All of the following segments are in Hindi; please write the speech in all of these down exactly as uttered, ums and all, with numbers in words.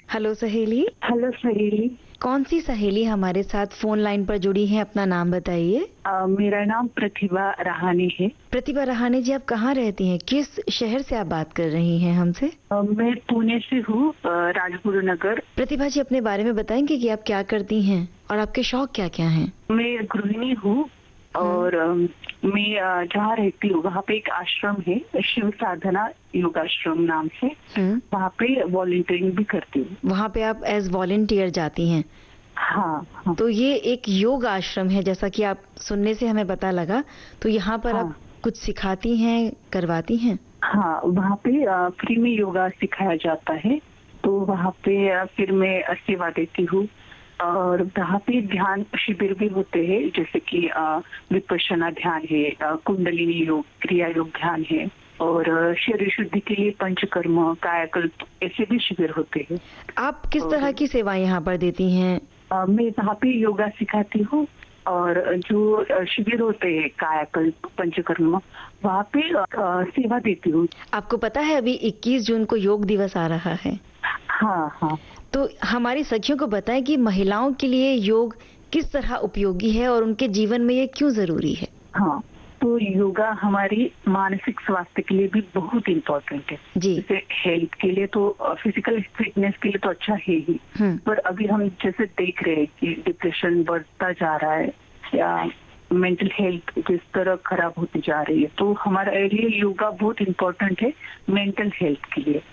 हेलो सहेली। हेलो सहेली। कौन सी सहेली हमारे साथ फोन लाइन पर जुड़ी है, अपना नाम बताइए। मेरा नाम प्रतिभा रहाने है। प्रतिभा रहाने जी, आप कहाँ रहती हैं, किस शहर से आप बात कर रही हैं हमसे? आ, मैं पुणे से हूँ, राजगुरु नगर। प्रतिभा जी, अपने बारे में बताएंगे कि आप क्या करती हैं और आपके शौक क्या क्या हैं? मैं गृहिणी हूँ और मैं जहाँ रहती हूँ वहाँ पे एक आश्रम है, शिव साधना योगाश्रम नाम से। वहाँ पे वॉलंटियरिंग भी करती हूँ। वहाँ पे आप एज वॉलंटियर जाती हैं? हाँ, हाँ। तो ये एक योग आश्रम है, जैसा कि आप सुनने से हमें पता लगा। तो यहाँ पर हाँ। आप कुछ सिखाती हैं, करवाती हैं? हाँ, वहाँ पे फ्री में योगा सिखाया जाता है। तो वहाँ पे फिर मैं सेवा देती हूँ और वहाँ पे ध्यान शिविर भी होते हैं, जैसे कि विपश्यना ध्यान है, कुंडलिनी योग, क्रिया योग ध्यान है और शरीर शुद्धि के लिए पंचकर्म, कायाकल्प, ऐसे भी शिविर होते हैं। आप किस तरह की सेवा यहाँ पर देती हैं? मैं वहाँ पे योगा सिखाती हूँ और जो शिविर होते हैं कायाकल्प, पंचकर्म, वहाँ पे सेवा देती हूँ। आपको पता है अभी इक्कीस जून को योग दिवस आ रहा है? हाँ, हाँ। तो हमारी सखियों को बताएं कि महिलाओं के लिए योग किस तरह उपयोगी है और उनके जीवन में ये क्यों जरूरी है। हाँ, तो योगा हमारी मानसिक स्वास्थ्य के लिए भी बहुत इम्पोर्टेंट है जी। जैसे हेल्थ के लिए तो, फिजिकल फिटनेस के लिए तो अच्छा है ही, पर अभी हम जैसे देख रहे हैं कि डिप्रेशन बढ़ता जा रहा है या मेंटल हेल्थ जिस तरह खराब होती जा रही है, तो हमारे लिए योगा बहुत इम्पोर्टेंट है मेंटल हेल्थ के लिए।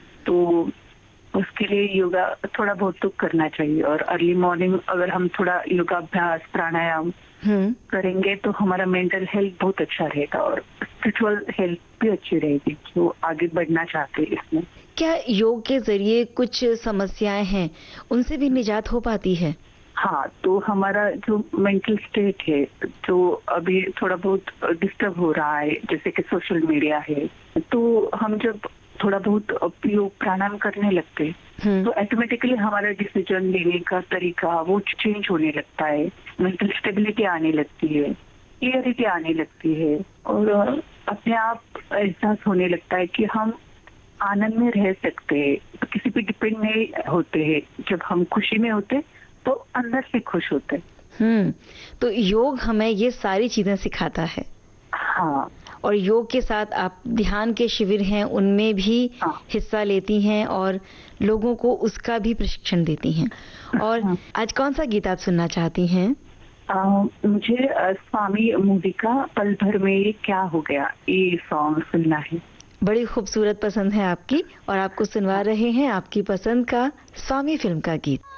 तो उसके लिए योगा थोड़ा बहुत तो करना चाहिए और अर्ली मॉर्निंग अगर हम थोड़ा योगाभ्यास, प्राणायाम करेंगे तो हमारा मेंटल हेल्थ बहुत अच्छा रहेगा और स्पिरिचुअल हेल्थ भी अच्छी रहेगी, जो आगे बढ़ना चाहते हैं इसमें। क्या योग के जरिए कुछ समस्याएं हैं उनसे भी निजात हो पाती है? हाँ, तो हमारा जो मेंटल स्टेट है, जो अभी थोड़ा बहुत डिस्टर्ब हो रहा है, जैसे कि सोशल मीडिया है, तो हम जब थोड़ा बहुत योग प्राणायाम करने लगते हैं तो ऑटोमेटिकली हमारा डिसीजन लेने का तरीका वो चेंज होने लगता है, मेंटल स्टेबिलिटी आने लगती है, क्लियरिटी आने लगती है और अपने आप एहसास होने लगता है कि हम आनंद में रह सकते हैं, तो किसी पे डिपेंड नहीं होते हैं। जब हम खुशी में होते तो अंदर से खुश होते। हम्म तो योग हमें ये सारी चीजें सिखाता है। हाँ। और योग के साथ आप ध्यान के शिविर हैं उनमें भी हाँ। हिस्सा लेती हैं और लोगों को उसका भी प्रशिक्षण देती हैं। और हाँ। आज कौन सा गीत आप सुनना चाहती हैं? आ, मुझे स्वामी मूवी का पल भर में ये क्या हो गया, ये सॉन्ग सुनना है। बड़ी खूबसूरत पसंद है आपकी और आपको सुनवा रहे हैं आपकी पसंद का स्वामी फिल्म का गीत।